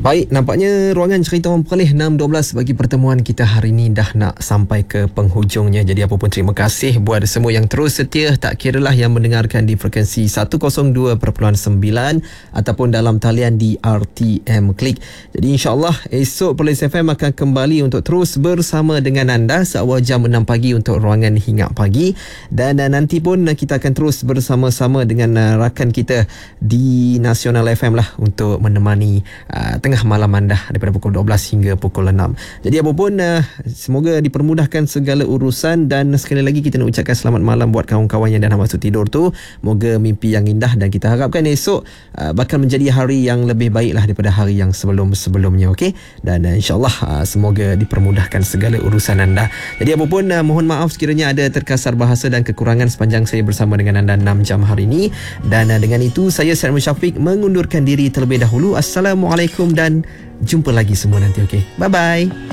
Baik, nampaknya ruangan cerita orang perlih 6.12 bagi pertemuan kita hari ini dah nak sampai ke penghujungnya. Jadi apa pun terima kasih buat semua yang terus setia, tak kiralah yang mendengarkan di frekuensi 102.9 ataupun dalam talian di RTM Klik. Jadi insyaAllah esok Perlis FM akan kembali untuk terus bersama dengan anda seawal jam 6 pagi untuk ruangan Hingat Pagi. Dan nanti pun kita akan terus bersama-sama dengan rakan kita di Nasional FM lah untuk menemani tengah malam anda daripada pukul 12 hingga pukul 6. Jadi apapun semoga dipermudahkan segala urusan, dan sekali lagi kita nak ucapkan selamat malam buat kawan-kawan yang dah nak masuk tidur tu. Moga mimpi yang indah, dan kita harapkan esok bakal menjadi hari yang lebih baik lah daripada hari yang sebelum-sebelumnya. Okey, dan insyaAllah semoga dipermudahkan segala urusan anda. Jadi apapun mohon maaf sekiranya ada terkasar bahasa dan kekurangan sepanjang saya bersama dengan anda 6 jam hari ini. Dan dengan itu saya Syed Syafiq mengundurkan diri terlebih dahulu. Assalamualaikum dan jumpa lagi semua nanti. Okey, bye bye.